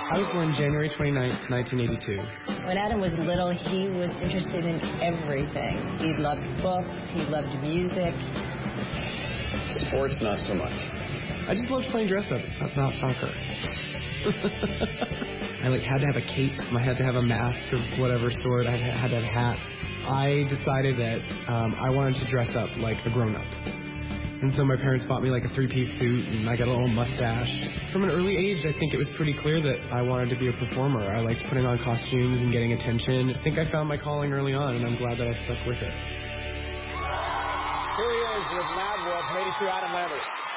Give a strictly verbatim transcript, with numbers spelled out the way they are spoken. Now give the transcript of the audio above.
I was born January twenty-ninth, nineteen eighty-two. When Adam was little, he was interested in everything. He loved books, he loved music. Sports, not so much. I just loved playing dress up, not soccer. I like had to have a cape. I had to have a mask of whatever sort. I had to have hats. I decided that um, I wanted to dress up like a grown-up. And so my parents bought me like a three-piece suit, and I got a little mustache. From an early age, I think it was pretty clear that I wanted to be a performer. I liked putting on costumes and getting attention. I think I found my calling early on, and I'm glad that I stuck with it. Here he is with Mad Wolf, eighty-two, Adam Lambert.